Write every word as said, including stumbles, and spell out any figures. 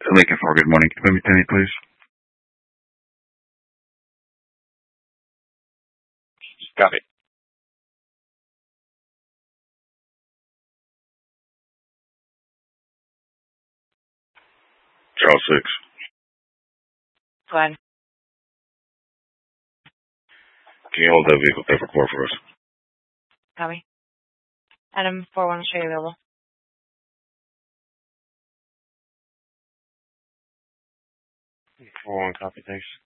Lincoln Four, good morning. Can you put me Penny, please? Copy. Charles Six. Go ahead. Can you hold that vehicle paper core for us? Copy. Adam four one, show you available. Four one, copy. Thanks.